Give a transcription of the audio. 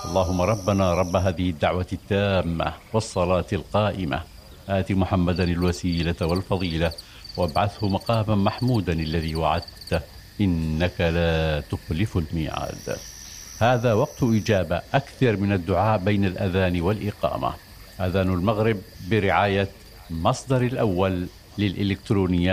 اللهم ربنا رب هذه الدعوة التامة والصلاة القائمة آت محمدا الوسيلة والفضيلة وابعثه مقاما محمودا الذي وعدته إنك لا تخلف الميعاد. هذا وقت إجابة أكثر من الدعاء بين الأذان والإقامة. أذان المغرب برعاية مصدر الأول للإلكترونيات